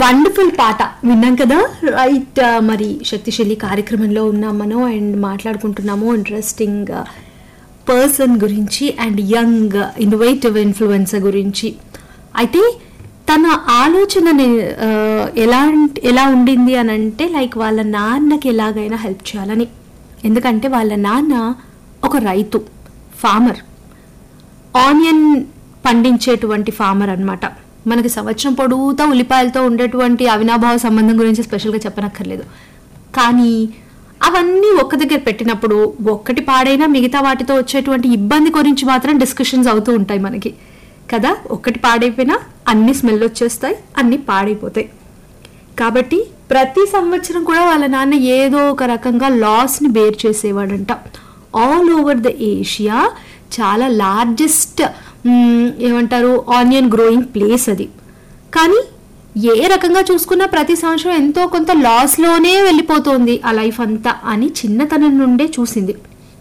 Wonderful పాట విన్నాం కదా, రైట్. మరి శక్తిశైలి కార్యక్రమంలో ఉన్నాం మనం అండ్ మాట్లాడుకుంటున్నాము ఇంట్రెస్టింగ్ పర్సన్ గురించి అండ్ యంగ్ ఇన్నోవేటివ్ ఇన్ఫ్లుయెన్సర్ గురించి. అయితే తన ఆలోచన ఎలా ఉండింది అని అంటే లైక్ వాళ్ళ నాన్నకి ఎలాగైనా హెల్ప్ చేయాలని. ఎందుకంటే వాళ్ళ నాన్న ఒక రైతు, ఫార్మర్, ఆనియన్ పండించేటువంటి ఫార్మర్ అన్నమాట. మనకి సంవత్సరం పొడుగుతా ఉల్లిపాయలతో ఉండేటువంటి అవినాభావ సంబంధం గురించి స్పెషల్గా చెప్పనక్కర్లేదు. కానీ అవన్నీ ఒక్క దగ్గర పెట్టినప్పుడు ఒక్కటి పాడైనా మిగతా వాటితో వచ్చేటువంటి ఇబ్బంది గురించి మాత్రం డిస్కషన్స్ అవుతూ ఉంటాయి మనకి కదా. ఒక్కటి పాడైపోయినా అన్ని స్మెల్ వచ్చేస్తాయి, అన్ని పాడైపోతాయి. కాబట్టి ప్రతి సంవత్సరం కూడా వాళ్ళ నాన్న ఏదో ఒక రకంగా లాస్ని bear చేసేవాడంట. All over the Asia చాలా లార్జెస్ట్ ఏమంటారు ఆనియన్ గ్రోయింగ్ ప్లేస్ అది. కానీ ఏ రకంగా చూసుకున్నా ప్రతి సంవత్సరం ఎంతో కొంత లాస్లోనే వెళ్ళిపోతుంది ఆ లైఫ్ అంతా అని చిన్నతనం నుండే చూసింది,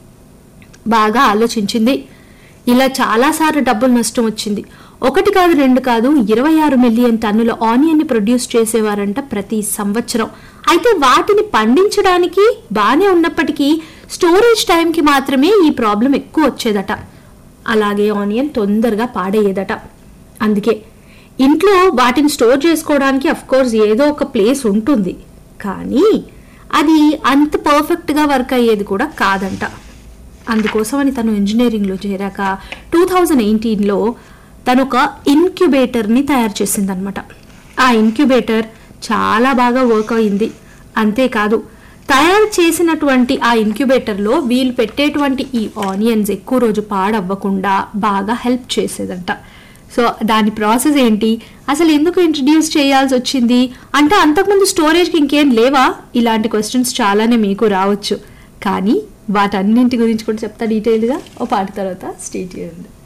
బాగా ఆలోచించింది. ఇలా చాలాసార్లు డబ్బులు నష్టం వచ్చింది. ఒకటి కాదు, రెండు కాదు, 26 మిలియన్ టన్నుల ఆనియన్ని ప్రొడ్యూస్ చేసేవారంట ప్రతి సంవత్సరం. అయితే వాటిని పండించడానికి బాగానే ఉన్నప్పటికీ స్టోరేజ్ టైంకి మాత్రమే ఈ ప్రాబ్లం ఎక్కువ వచ్చేదట. అలాగే ఆనియన్ తొందరగా పాడయ్యేదట. అందుకే ఇంట్లో వాటిని స్టోర్ చేసుకోవడానికి అఫ్కోర్స్ ఏదో ఒక ప్లేస్ ఉంటుంది, కానీ అది అంత పర్ఫెక్ట్గా వర్క్ అయ్యేది కూడా కాదంట. అందుకోసమని తను ఇంజనీరింగ్లో చేరాక 2018లో తను ఒక ఇన్క్యుబేటర్ని తయారు చేసిందనమాట. ఆ ఇన్క్యుబేటర్ చాలా బాగా వర్క్ అయింది. అంతేకాదు తయారు చేసినటువంటి ఆ ఇన్క్యుబేటర్లో వీళ్ళు పెట్టేటువంటి ఈ ఆనియన్స్ ఎక్కువ రోజు పాడవ్వకుండా బాగా హెల్ప్ చేసేదంట. సో దాని ప్రాసెస్ ఏంటి, అసలు ఎందుకు ఇంట్రడ్యూస్ చేయాల్సి వచ్చింది అంటే అంతకుముందు స్టోరేజ్కి ఇంకేం లేవా, ఇలాంటి క్వశ్చన్స్ చాలానే మీకు రావచ్చు. కానీ వాటన్నింటి గురించి కూడా చెప్తా డీటెయిల్గా ఓ పాట తర్వాత స్టే చేయండి.